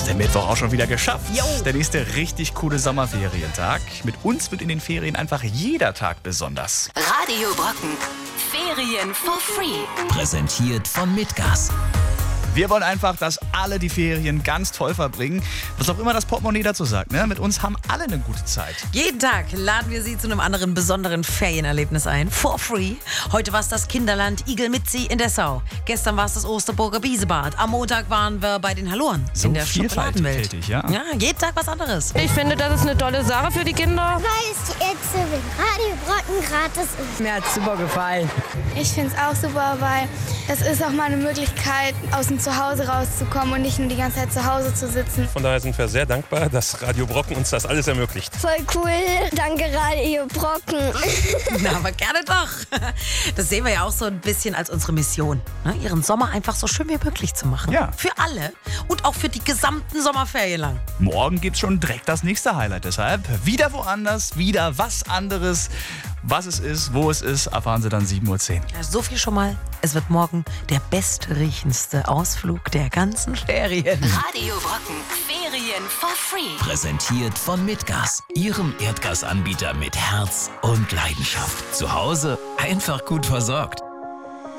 Der Mittwoch auch schon wieder geschafft. Jo. Der nächste richtig coole Sommerferientag. Mit uns wird in den Ferien einfach jeder Tag besonders. Radio Brocken. Ferien for free. Präsentiert von Mitgas. Wir wollen einfach, dass alle die Ferien ganz toll verbringen. Was auch immer das Portemonnaie dazu sagt. Ne? Mit uns haben alle eine gute Zeit. Jeden Tag laden wir Sie zu einem anderen besonderen Ferienerlebnis ein. For free. Heute war es das Kinderland Igl-Mitzi in Dessau. Gestern war es das Osterburger Biesebad. Am Montag waren wir bei den Halloren So in der Schokoladenwelt. vielfältig, ja. Ja, jeden Tag was anderes. Ich finde, das ist eine tolle Sache für die Kinder. Weil es jetzt mit Radio Brocken gratis ist. Mir hat es super gefallen. Ich finde es auch super, weil es ist auch mal eine Möglichkeit, aus dem Zuhause rauszukommen und nicht nur die ganze Zeit zu Hause zu sitzen. Von daher sind wir sehr dankbar, dass Radio Brocken uns das alles ermöglicht. Voll cool. Danke, Radio Brocken. Na, aber gerne doch. Das sehen wir ja auch so ein bisschen als unsere Mission. Ne? Ihren Sommer einfach so schön wie möglich zu machen. Ja. Für alle und auch für die gesamten Sommerferien lang. Morgen gibt's schon direkt das nächste Highlight. Deshalb wieder woanders, wieder was anderes. Was es ist, wo es ist, erfahren Sie dann 7:10 Uhr. Ja, so viel schon mal. Es wird morgen der bestriechendste Ausflug der ganzen Ferien. Radio Brocken. Ferien for free. Präsentiert von Mitgas. Ihrem Erdgasanbieter mit Herz und Leidenschaft. Zu Hause einfach gut versorgt.